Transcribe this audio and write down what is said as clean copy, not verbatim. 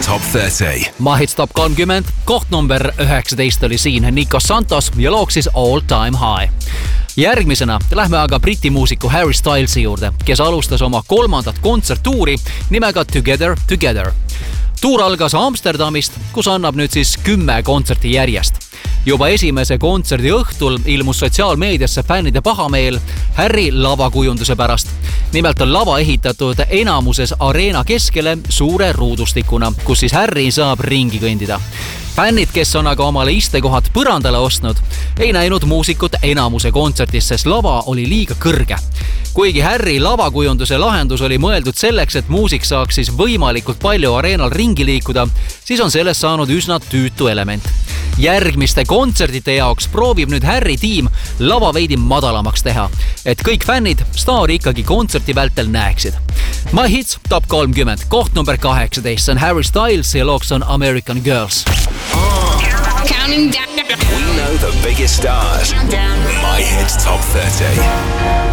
Top 30. My Hits Top 30, koht number 19 oli siin Nico Santos ja looks siis All Time High. Järgmisena lähme aga britimuusiku Harry Stylesi juurde, kes alustas oma 3. kontserttuuri nimega Together Together. Tuur algas Amsterdamist, kus annab nüüd siis 10 kontserti järjest. Juba esimese kontserdi õhtul ilmus sotsiaalmeediasse fännide pahameel Harry lavakujunduse pärast. Nimelt on lava ehitatud enamuses areena keskele suure ruudustikuna, kus siis Harry saab ringi kõndida. Fännid, kes on aga omale istekohad põrandale ostnud, ei näinud muusikut enamuse kontsertis, sest lava oli liiga kõrge. Kuigi Harry lavakujunduse lahendus oli mõeldud selleks, et muusik saaks siis võimalikult palju areenal ringi liikuda, siis on sellest saanud üsna tüütu element. Järgmiste kontserdite jaoks proovib nüüd Harry tiim lava veidi madalamaks teha, et kõik fännid staari ikkagi kontserti vältel näeksid. My Hits Top 30, koht number 18 on Harry Styles ja looks on American Girls. Counting down. We know the biggest stars. My Hits Top 30.